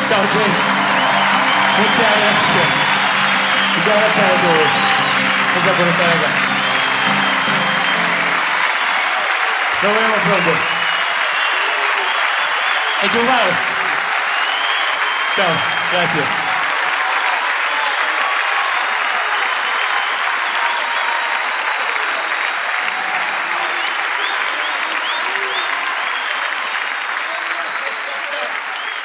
Chao, che. Muchas gracias. Muchas gracias a todos. Gracias por estar acá. Nos vemos pronto. Enchufado. Chao. Gracias.